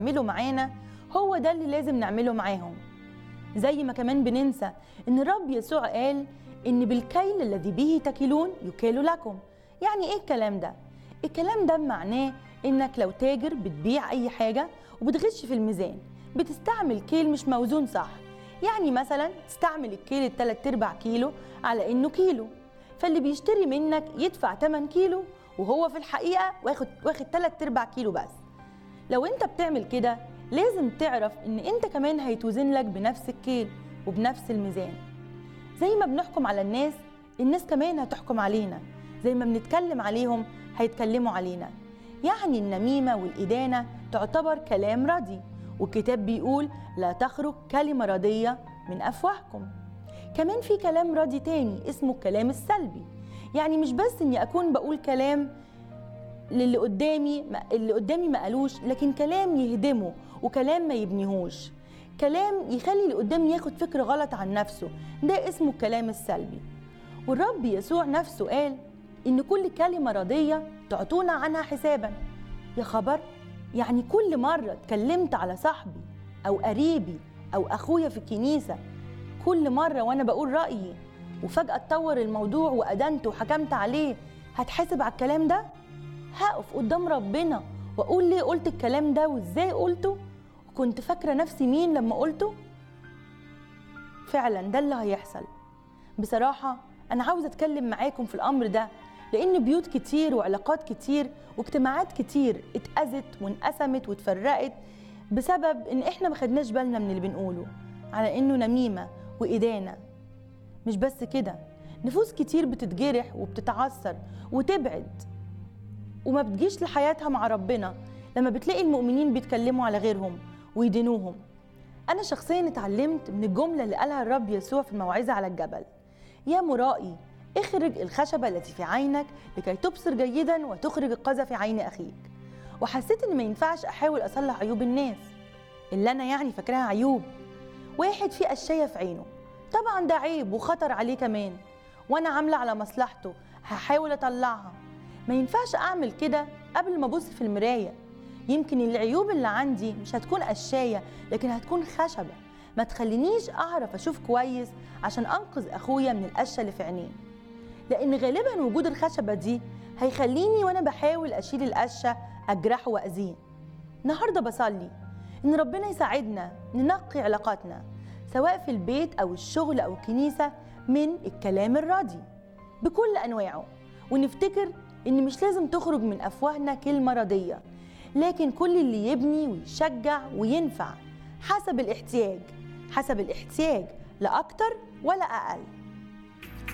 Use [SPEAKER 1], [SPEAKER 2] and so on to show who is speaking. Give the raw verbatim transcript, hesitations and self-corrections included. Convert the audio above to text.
[SPEAKER 1] يعملوا معانا هو ده اللي لازم نعمله معاهم. زي ما كمان بننسى ان الرب يسوع قال ان بالكيل الذي به تكلون يكال لكم. يعني ايه الكلام ده؟ الكلام ده معناه انك لو تاجر بتبيع اي حاجة وبتغش في الميزان، بتستعمل كيل مش موزون صح. يعني مثلا تستعمل الكيل التلات ارباع كيلو على انه كيلو، فاللي بيشتري منك يدفع تمن كيلو وهو في الحقيقة واخد واخد تلات ارباع كيلو بس. لو انت بتعمل كده لازم تعرف ان انت كمان هيتوزن لك بنفس الكيل وبنفس الميزان. زي ما بنحكم على الناس، الناس كمان هتحكم علينا. زي ما بنتكلم عليهم هيتكلموا علينا. يعني النميمة والإدانة تعتبر كلام ردي، والكتاب بيقول لا تخرج كلمة ردية من أفواهكم. كمان في كلام ردي تاني اسمه الكلام السلبي. يعني مش بس اني اكون بقول كلام للي قدامي اللي قدامي ما قالوش، لكن كلام يهدمه وكلام ما يبنيهوش، كلام يخلي اللي قدامي ياخد فكرة غلط عن نفسه. ده اسمه الكلام السلبي. والرب يسوع نفسه قال إن كل كلمة ردية تعطونا عنها حسابا. يا خبر، يعني كل مرة اتكلمت على صاحبي أو قريبي أو أخويا في الكنيسة، كل مرة وأنا بقول رأيي وفجأة اتطور الموضوع وأدنت وحكمت عليه، هتحاسب على الكلام ده؟ هقف قدام ربنا وأقول ليه قلت الكلام ده وإزاي قلته؟ وكنت فاكرة نفسي مين لما قلته؟ فعلا ده اللي هيحصل. بصراحة أنا عاوزة أتكلم معاكم في الأمر ده، لأن بيوت كتير وعلاقات كتير واجتماعات كتير اتأذت وانقسمت واتفرقت بسبب إن إحنا ما خدناش بالنا من اللي بنقوله على إنه نميمة وإدانة. مش بس كده، نفوس كتير بتتجرح وبتتعثر وتبعد وما بتجيش لحياتها مع ربنا لما بتلاقي المؤمنين بيتكلموا على غيرهم ويدينوهم. أنا شخصيا اتعلمت من الجملة اللي قالها الرب يسوع في الموعظة على الجبل: يا مرائي اخرج الخشبة التي في عينك لكي تبصر جيدا وتخرج القذى في عين أخيك. وحسيت إن ما ينفعش أحاول أصلح عيوب الناس اللي أنا يعني فاكراها عيوب. واحد فيه قشاية في عينه، طبعا ده عيب وخطر عليه كمان، وأنا عاملة على مصلحته هحاول أطلعها. ما ينفعش أعمل كده قبل ما أبص في المراية. يمكن العيوب اللي عندي مش هتكون قشاية، لكن هتكون خشبة ما تخلينيش أعرف أشوف كويس عشان أنقذ أخويا من القشة اللي في عينيه. لأن غالبا وجود الخشبة دي هيخليني وأنا بحاول أشيل القشة أجرحه وأذيه. النهاردة بصلي إن ربنا يساعدنا ننقي علاقاتنا سواء في البيت أو الشغل أو الكنيسة من الكلام الردي بكل أنواعه، ونفتكر إن مش لازم تخرج من أفواهنا كلمة ردية، لكن كل اللي يبني ويشجع وينفع حسب الاحتياج، حسب الاحتياج لا أكتر ولا أقل.